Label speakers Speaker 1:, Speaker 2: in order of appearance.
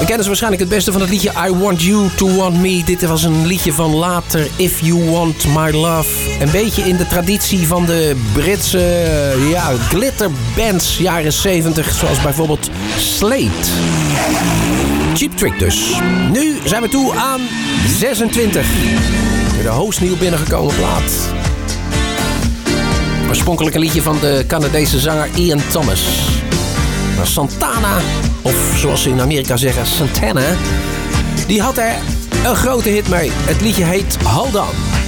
Speaker 1: We kennen ze waarschijnlijk het beste van het liedje I Want You To Want Me. Dit was een liedje van later If You Want My Love. Een beetje in de traditie van de Britse glitterbands jaren 70. Zoals bijvoorbeeld Slade. Cheap Trick dus. Nu zijn we toe aan 26. De hoogst nieuw binnengekomen plaat. Oorspronkelijk een liedje van de Canadese zanger Ian Thomas. Maar Santana, of zoals ze in Amerika zeggen, Santana, die had er een grote hit mee. Het liedje heet Hold On.